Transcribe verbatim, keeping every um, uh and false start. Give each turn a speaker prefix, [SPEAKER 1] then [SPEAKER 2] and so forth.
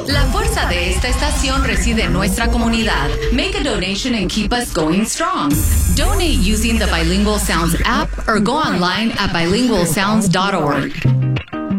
[SPEAKER 1] La fuerza de esta estación reside en nuestra comunidad. Make a donation and keep us going strong. Donate using the Bilingual Sounds app or go online at bilingual sounds dot org.